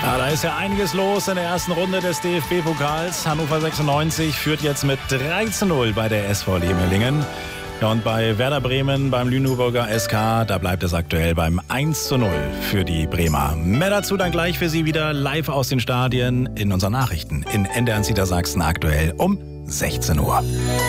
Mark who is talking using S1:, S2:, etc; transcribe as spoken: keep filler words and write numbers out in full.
S1: Ja, da ist ja einiges los in der ersten Runde des D F B-Pokals. Hannover sechsundneunzig führt jetzt mit drei zu null bei der S V Lemelingen. Ja, und bei Werder Bremen, beim Lüneburger S K, da bleibt es aktuell beim eins zu null für die Bremer. Mehr dazu dann gleich für Sie wieder live aus den Stadien in unseren Nachrichten in N D R eins Niedersachsen aktuell um sechzehn Uhr.